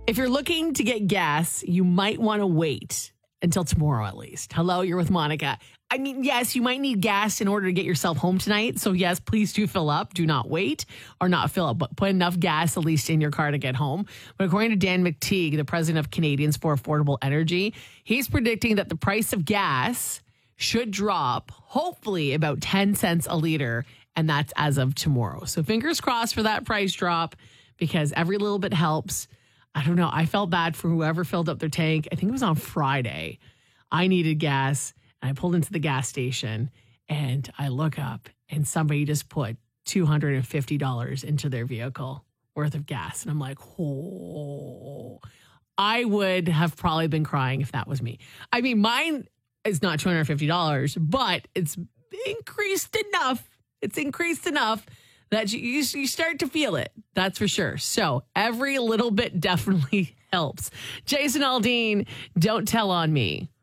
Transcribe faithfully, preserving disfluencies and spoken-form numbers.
If you're looking to get gas, you might want to wait until tomorrow at least. Hello, you're with Monica. I mean, yes, you might need gas in order to get yourself home tonight. So yes, please do fill up. Do not wait or not fill up, but put enough gas at least in your car to get home. But according to Dan McTeague, the president of Canadians for Affordable Energy, he's predicting that the price of gas should drop, hopefully about ten cents a liter. And that's as of tomorrow. So fingers crossed for that price drop because every little bit helps. I don't know. I felt bad for whoever filled up their tank. I think it was on Friday. I needed gas. And I pulled into the gas station and I look up and somebody just put two hundred fifty dollars into their vehicle worth of gas. And I'm like, oh, I would have probably been crying if that was me. I mean, mine is not two hundred fifty dollars, but it's increased enough. It's increased enough that you, you start to feel it. That's for sure. So every little bit definitely helps. Jason Aldean, Don't Tell on Me.